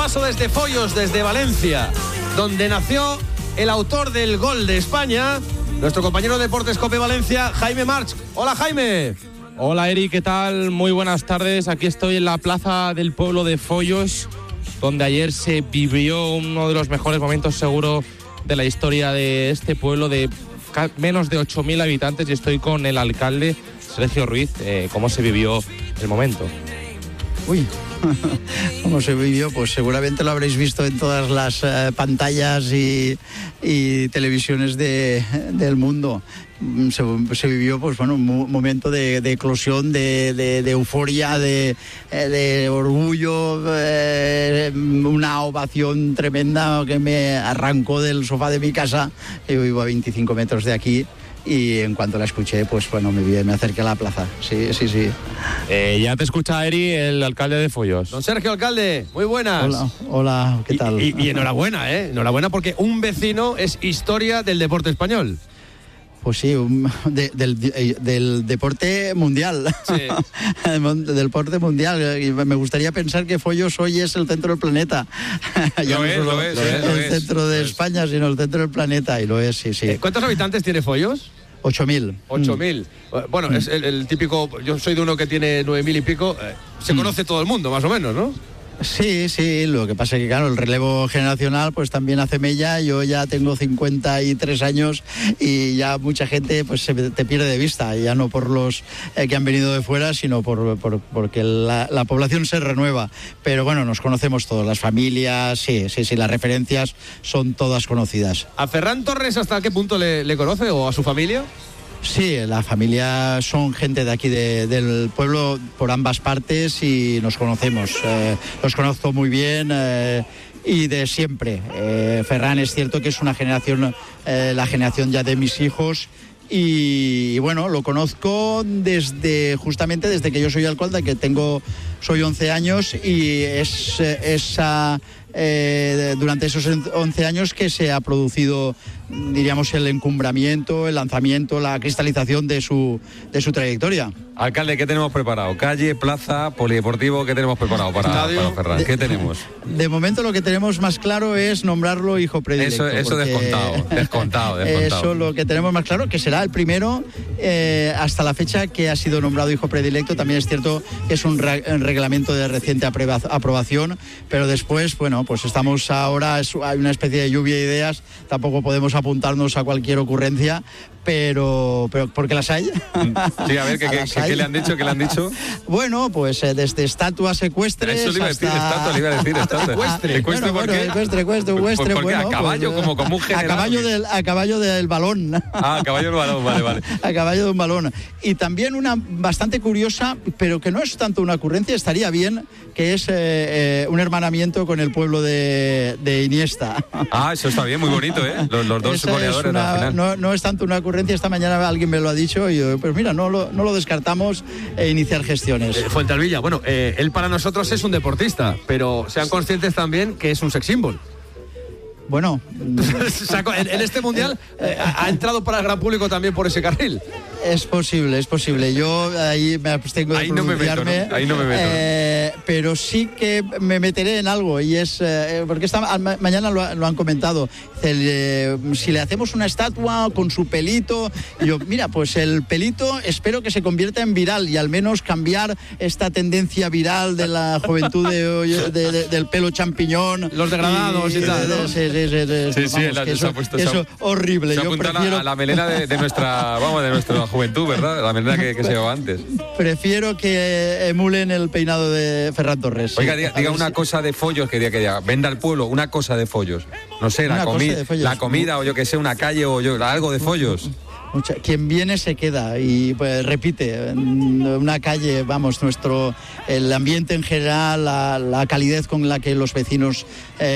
paso desde Foyos, desde Valencia, donde nació el autor del gol de España, nuestro compañero de Deportes COPE Valencia, Jaime March. Hola, Jaime. Hola, Eric, ¿qué tal? Muy buenas tardes. Aquí estoy en la plaza del pueblo de Foyos, donde ayer se vivió uno de los mejores momentos seguro de la historia de este pueblo de menos de 8.000 habitantes, y estoy con el alcalde, Sergio Ruiz. ¿Cómo se vivió el momento? Uy, ¿cómo se vivió? Pues seguramente lo habréis visto en todas las pantallas y televisiones del mundo. Se vivió, pues bueno, un momento de eclosión, de euforia, de orgullo, una ovación tremenda que me arrancó del sofá de mi casa. Yo vivo a 25 metros de aquí. Y en cuanto la escuché, pues bueno, me acerqué a la plaza. Sí. Ya te escucha Eri, el alcalde de Foyos. Don Sergio, alcalde, muy buenas. Hola, ¿qué tal? Y enhorabuena, enhorabuena, porque un vecino es historia del deporte español. Pues sí, del deporte mundial. Sí. Del deporte mundial. Y me gustaría pensar que Foyos hoy es el centro del planeta. Ya no solo el centro de España, sino el centro del planeta. Y lo es, sí. ¿Cuántos habitantes tiene Foyos? 8.000. 8.000. Bueno, es el típico. Yo soy de uno que tiene 9.000 y pico. Se conoce todo el mundo, más o menos, ¿no? Sí, lo que pasa es que, claro, el relevo generacional pues también hace mella. Yo ya tengo 53 años y ya mucha gente pues te pierde de vista, ya no por los que han venido de fuera, sino porque la población se renueva. Pero bueno, nos conocemos todos, las familias, sí, las referencias son todas conocidas. ¿A Ferran Torres hasta qué punto le conoce, o a su familia? Sí, la familia son gente de aquí del pueblo por ambas partes y nos conocemos. Los conozco muy bien y de siempre. Ferran es cierto que es una generación, la generación ya de mis hijos. Y bueno, lo conozco justamente desde que yo soy alcalde, que soy 11 años, y es durante esos 11 años que se ha producido, diríamos, el encumbramiento, el lanzamiento, la cristalización de su trayectoria. Alcalde, ¿qué tenemos preparado? Calle, plaza, polideportivo, ¿qué tenemos preparado para Ferran? ¿Qué tenemos? De momento lo que tenemos más claro es nombrarlo hijo predilecto. Eso descontado. Eso lo que tenemos más claro, que será el primero hasta la fecha que ha sido nombrado hijo predilecto. También es cierto que es un reglamento de reciente aprobación, pero después, bueno, pues estamos ahora, hay una especie de lluvia de ideas, tampoco podemos apuntarnos a cualquier ocurrencia, pero porque las hay. Sí, a ver, ¿qué le han dicho? ¿Qué le han dicho? Bueno, pues desde estatuas ecuestres. Eso le iba a decir, Ecuestre. ¿Ecuestre por qué? Ecuestre, ¿Por qué? ¿A caballo? Pues, como un general. A caballo del balón. A caballo del balón, vale. A caballo de un balón. Y también una bastante curiosa, pero que no es tanto una ocurrencia, estaría bien, que es un hermanamiento con el pueblo de Iniesta. Eso está bien, muy bonito, ¿eh? Los dos goleadores de la final. No es tanto una ocurrencia. Esta mañana alguien me lo ha dicho y yo, pues mira, no lo descartamos iniciar gestiones. Fuentealbilla, bueno, él para nosotros es un deportista, pero sean conscientes también que es un sex symbol. Bueno, en este mundial ha entrado para el gran público también por ese carril. Es posible. Yo ahí me abstengo de pronunciarme. Ahí no me meto. Pero sí que me meteré en algo, y es porque mañana lo han comentado. Si le hacemos una estatua con su pelito, y yo, mira, pues el pelito espero que se convierta en viral y al menos cambiar esta tendencia viral de la juventud del pelo champiñón. Los degradados y tal, ¿no? Sí, se ha puesto eso horrible. Se apunta a la melena de nuestra juventud, ¿verdad? La melena que se llevaba antes. Prefiero que emulen el peinado de Ferran Torres. Oiga, diga una cosa de Foyos que diga, venda al pueblo una cosa de Foyos. No sé, la comida, o yo que sé, una calle, o algo de Foyos. Quien viene se queda y pues, repite. Una calle, vamos, el ambiente en general, la calidez con la que los vecinos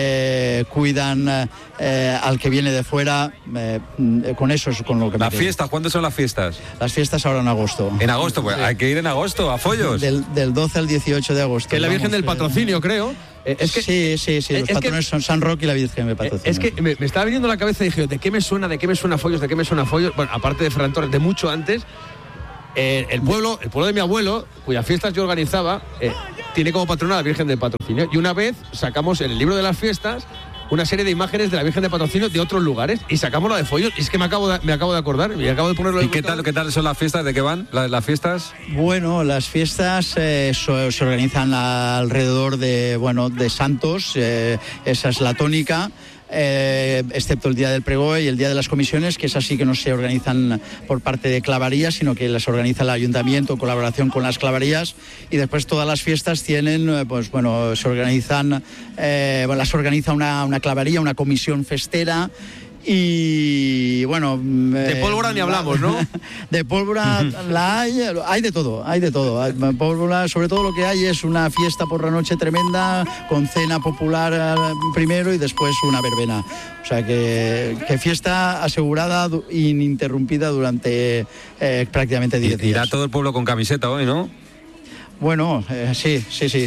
cuidan al que viene de fuera, con eso es con lo que me ¿Las fiestas? ¿Cuándo son las fiestas? Las fiestas ahora en agosto. ¿En agosto? Pues hay que ir en agosto a Foyos. Del 12 al 18 de agosto. Que es la Virgen del Patrocinio, creo. Sí, los patrones son San Roque y la Virgen de Patrocinio. Es que me estaba viniendo a la cabeza y dije, ¿de qué me suena Foyos? Bueno, aparte de Ferran Torres, de mucho antes. El pueblo de mi abuelo, cuyas fiestas yo organizaba, tiene como patrona la Virgen del Patrocinio. Y una vez sacamos en el libro de las fiestas una serie de imágenes de la Virgen de Patrocinio de otros lugares y sacamos la de Foyos. Y es que me acabo de acordar y acabo de ponerlo. ¿Y qué tal son las fiestas? ¿De qué van las fiestas? Bueno, las fiestas se organizan alrededor de santos. Esa es la tónica. Excepto el día del pregó y el día de las comisiones, que es así, que no se organizan por parte de clavarías, sino que las organiza el ayuntamiento en colaboración con las clavarías, y después todas las fiestas tienen, se organizan, las organiza una clavaría, una comisión festera. Y bueno, de pólvora ni hablamos, ¿no? De pólvora hay de todo. Pólvora, sobre todo lo que hay es una fiesta por la noche tremenda, con cena popular primero y después una verbena. O sea que fiesta asegurada, ininterrumpida durante prácticamente 10 días. Irá todo el pueblo con camiseta hoy, ¿no? Bueno, sí.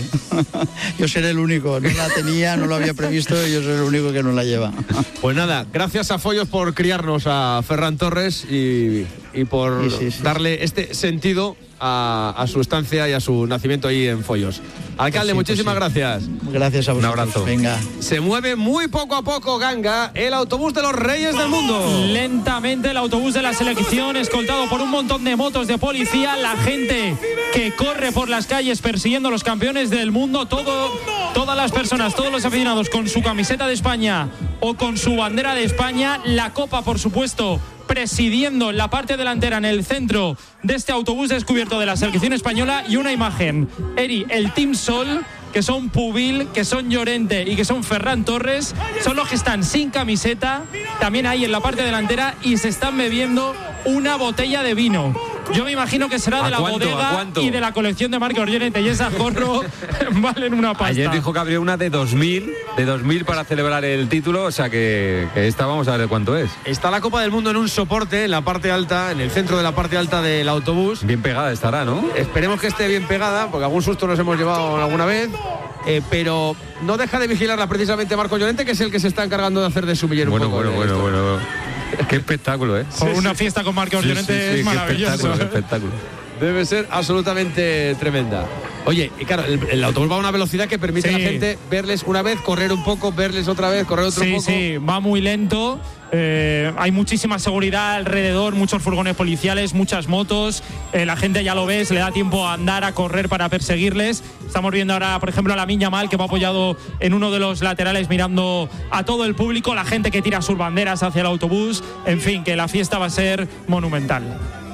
Yo seré el único, no la tenía, no lo había previsto, y yo seré el único que no la lleva. Pues nada, gracias a Foyos por criarnos a Ferran Torres y por darle este sentido a su estancia y a su nacimiento ahí en Foyos. Alcalde, muchísimas gracias. Gracias a vosotros. Un abrazo. Venga. Se mueve muy poco a poco, Ganga, el autobús de los Reyes del Mundo. Lentamente el autobús de la selección, escoltado por un montón de motos de policía, la gente que corre por las calles persiguiendo a los campeones del mundo, todas las personas, todos los aficionados con su camiseta de España o con su bandera de España, la copa, por supuesto, presidiendo en la parte delantera, en el centro de este autobús descubierto de la selección española, y una imagen, Eri, el Team Sol, que son Pubil, que son Llorente y que son Ferran Torres, son los que están sin camiseta, también ahí en la parte delantera, y se están bebiendo una botella de vino. Yo me imagino que será de la bodega y de la colección de Marcos Llorente, y esa gorro valen una pasta. Ayer dijo que habría una de 2.000 para celebrar el título, o sea que esta vamos a ver cuánto es. Está la Copa del Mundo en un soporte en la parte alta, en el centro de la parte alta del autobús. Bien pegada estará, ¿no? Esperemos que esté bien pegada, porque algún susto nos hemos llevado alguna vez. Pero no deja de vigilarla precisamente Marcos Llorente, que es el que se está encargando de hacer de sumiller un poco. Bueno. Qué espectáculo, ¿eh? Una fiesta con Marcos Llorente es maravilloso. Qué espectáculo. Debe ser absolutamente tremenda. Oye, y claro, el autobús va a una velocidad que permite a la gente verles una vez, correr un poco, verles otra vez, correr otro poco. Sí, va muy lento. Hay muchísima seguridad alrededor, muchos furgones policiales, muchas motos. La gente, ya lo ves, le da tiempo a andar, a correr para perseguirles. Estamos viendo ahora, por ejemplo, a Lamine Yamal, que va apoyado en uno de los laterales mirando a todo el público, la gente que tira sus banderas hacia el autobús. En fin, que la fiesta va a ser monumental.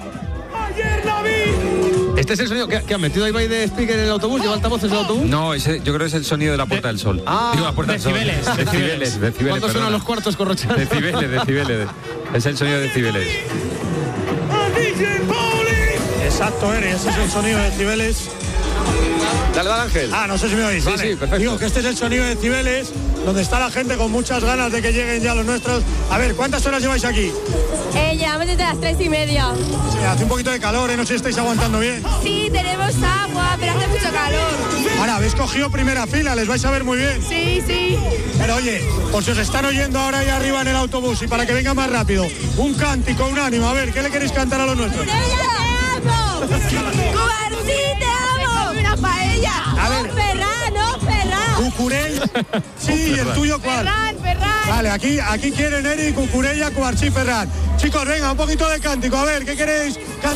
¿Este es el sonido que han metido ahí de speaker en el autobús? ¿Lleva altavoces del autobús? No, yo creo que es el sonido de la Puerta del Sol. Digo, la Puerta del Sol. Decibeles. ¿Cuántos suenan los cuartos corrochando? Decibeles. Es el sonido de decibeles. Exacto, Eri, ese es el sonido de decibeles. Dale, Ángel. No sé si me oís. Sí, vale. sí, perfecto. Digo que este es el sonido de decibeles, donde está la gente con muchas ganas de que lleguen ya los nuestros. A ver, ¿cuántas horas lleváis aquí? Llevamos desde las 3:30. Sí, hace un poquito de calor, no sé si estáis aguantando bien. Sí, tenemos agua, pero hace mucho calor. Ahora, habéis cogido primera fila, les vais a ver muy bien. Sí. Pero oye, por si os están oyendo ahora ahí arriba en el autobús, y para que venga más rápido, un cántico, un ánimo. A ver, ¿qué le queréis cantar a los nuestros? ¡Te amo! ¡Cubarsí, te amo! ¡Una paella! A ver. Ferran! Cucurella. Sí, ¿y el tuyo cuál? Ferran. Vale, aquí quieren Eri, Cucurella, Cubarsí, Ferran. Chicos, venga, un poquito de cántico. A ver, ¿qué queréis cantar?